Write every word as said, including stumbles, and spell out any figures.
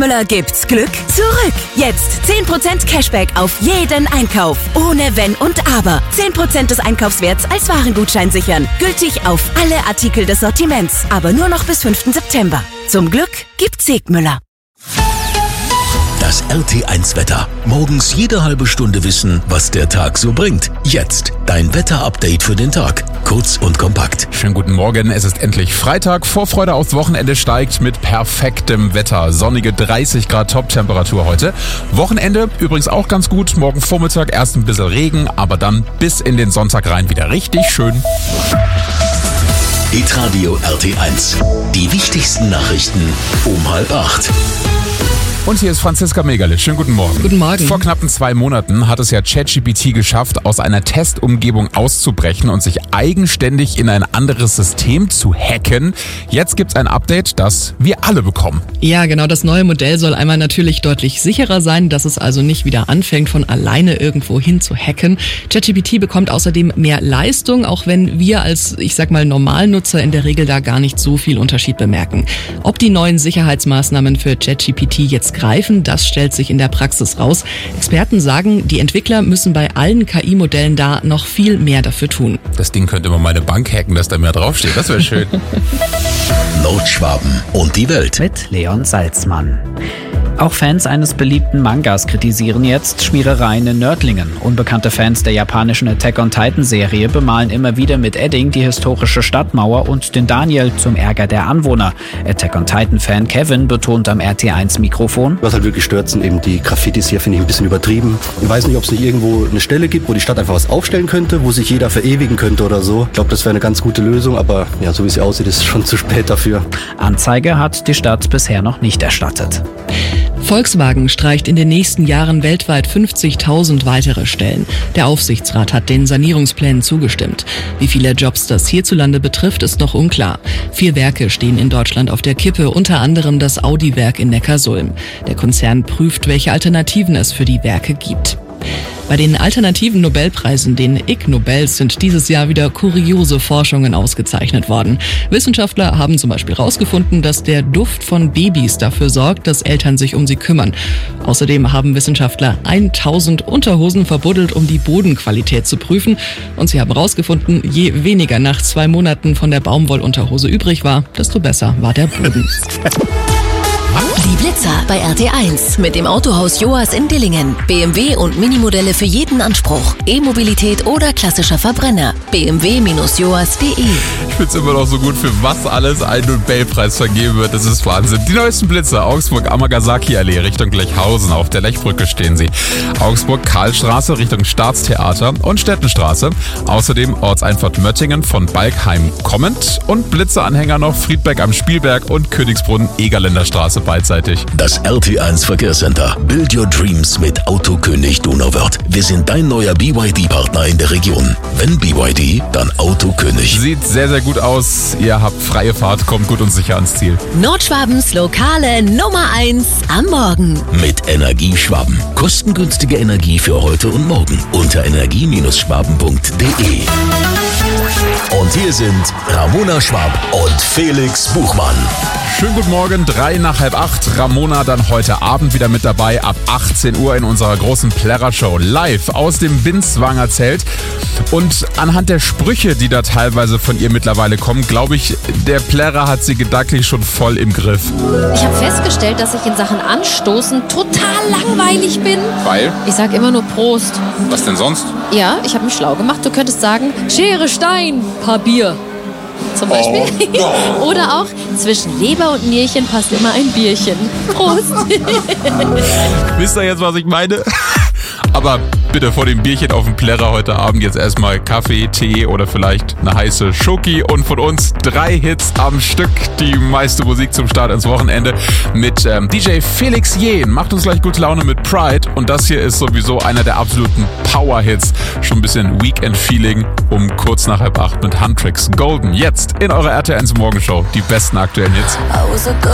Müller gibt's Glück zurück. Jetzt zehn Prozent Cashback auf jeden Einkauf. Ohne Wenn und Aber. zehn Prozent des Einkaufswerts als Warengutschein sichern. Gültig auf alle Artikel des Sortiments. Aber nur noch bis fünften September. Zum Glück gibt's Siegmüller. Das R T eins Wetter. Morgens jede halbe Stunde wissen, was der Tag so bringt. Jetzt dein Wetter-Update für den Tag. Kurz und kompakt. Schönen guten Morgen. Es ist endlich Freitag. Vorfreude aufs Wochenende steigt mit perfektem Wetter. Sonnige dreißig Grad Top-Temperatur heute. Wochenende übrigens auch ganz gut. Morgen Vormittag erst ein bisschen Regen, aber dann bis in den Sonntag rein wieder richtig schön. Hitradio R T eins. Die wichtigsten Nachrichten um halb acht. Und hier ist Franziska Megalitsch. Schönen guten Morgen. Guten Morgen. Vor knappen zwei Monaten hat es ja ChatGPT geschafft, aus einer Testumgebung auszubrechen und sich eigenständig in ein anderes System zu hacken. Jetzt gibt's ein Update, das wir alle bekommen. Ja, genau. Das neue Modell soll einmal natürlich deutlich sicherer sein, dass es also nicht wieder anfängt, von alleine irgendwo hin zu hacken. ChatGPT bekommt außerdem mehr Leistung, auch wenn wir als, ich sag mal, Normalnutzer in der Regel da gar nicht so viel Unterschied bemerken. Ob die neuen Sicherheitsmaßnahmen für ChatGPT jetzt greifen, das stellt sich in der Praxis raus. Experten sagen, die Entwickler müssen bei allen K I-Modellen da noch viel mehr dafür tun. Das Ding könnte mal meine Bank hacken, dass da mehr draufsteht. Das wäre schön. Nordschwaben und die Welt. Mit Leon Salzmann. Auch Fans eines beliebten Mangas kritisieren jetzt Schmierereien in Nördlingen. Unbekannte Fans der japanischen Attack-on-Titan-Serie bemalen immer wieder mit Edding die historische Stadtmauer und den Daniel zum Ärger der Anwohner. Attack-on-Titan-Fan Kevin betont am R T eins Mikrofon: Was halt wirklich stört, sind eben die Graffitis hier, finde ich ein bisschen übertrieben. Ich weiß nicht, ob es nicht irgendwo eine Stelle gibt, wo die Stadt einfach was aufstellen könnte, wo sich jeder verewigen könnte oder so. Ich glaube, das wäre eine ganz gute Lösung, aber ja, so wie es aussieht, ist es schon zu spät dafür. Anzeige hat die Stadt bisher noch nicht erstattet. Volkswagen streicht in den nächsten Jahren weltweit fünfzigtausend weitere Stellen. Der Aufsichtsrat hat den Sanierungsplänen zugestimmt. Wie viele Jobs das hierzulande betrifft, ist noch unklar. Vier Werke stehen in Deutschland auf der Kippe, unter anderem das Audi-Werk in Neckarsulm. Der Konzern prüft, welche Alternativen es für die Werke gibt. Bei den alternativen Nobelpreisen, den Ig Nobels, sind dieses Jahr wieder kuriose Forschungen ausgezeichnet worden. Wissenschaftler haben zum Beispiel herausgefunden, dass der Duft von Babys dafür sorgt, dass Eltern sich um sie kümmern. Außerdem haben Wissenschaftler tausend Unterhosen verbuddelt, um die Bodenqualität zu prüfen. Und sie haben herausgefunden, je weniger nach zwei Monaten von der Baumwollunterhose übrig war, desto besser war der Boden. Die Blitzer bei R T eins mit dem Autohaus Joas in Dillingen. B M W und Minimodelle für jeden Anspruch. E-Mobilität oder klassischer Verbrenner. b m w Bindestrich joas Punkt de. Ich find's immer noch so gut, für was alles ein Nobelpreis vergeben wird. Das ist Wahnsinn. Die neuesten Blitzer. Augsburg Amagasaki-Allee Richtung Lechhausen. Auf der Lechbrücke stehen sie. Augsburg-Karlstraße Richtung Staatstheater und Stettenstraße. Außerdem Ortseinfahrt Möttingen von Balkheim kommend. Und Blitzeranhänger noch Friedberg am Spielberg und Königsbrunn Egerländer Straße beidseitig. Das R T eins Verkehrscenter. Build your dreams mit Autokönig Donauwörth. Wir sind dein neuer B Y D-Partner in der Region. Wenn B Y D, dann Autokönig. Sieht sehr, sehr gut aus. Ihr habt freie Fahrt, kommt gut und sicher ans Ziel. Nordschwabens lokale Nummer eins am Morgen. Mit Energieschwaben. Kostengünstige Energie für heute und morgen. Unter energie Schwaben punkt de. Und hier sind Ramona Schwab und Felix Buchmann. Schönen guten Morgen, drei nach halb acht. Ramona dann heute Abend wieder mit dabei, ab achtzehn Uhr in unserer großen Plärrer-Show. Live aus dem Binswanger Zelt. Und anhand der Sprüche, die da teilweise von ihr mittlerweile kommen, glaube ich, der Plärrer hat sie gedanklich schon voll im Griff. Ich habe festgestellt, dass ich in Sachen Anstoßen total langweilig bin. Weil? Ich sag immer nur Prost. Was denn sonst? Ja, ich habe mich schlau gemacht. Du könntest sagen, Schere, Stein, paar Bier. Zum Beispiel. Oh, oder auch, zwischen Leber und Nierchen passt immer ein Bierchen. Prost. Wisst ihr jetzt, was ich meine? Aber bitte vor dem Bierchen auf dem Plärrer heute Abend jetzt erstmal Kaffee, Tee oder vielleicht eine heiße Schoki. Und von uns drei Hits am Stück. Die meiste Musik zum Start ins Wochenende mit ähm, D J Felix Jähn. Macht uns gleich gute Laune mit Pride. Und das hier ist sowieso einer der absoluten Power-Hits. Schon ein bisschen Weekend-Feeling um kurz nach halb acht mit Huntrix Golden. Jetzt in eurer R T eins Morgenshow. Die besten aktuellen Hits.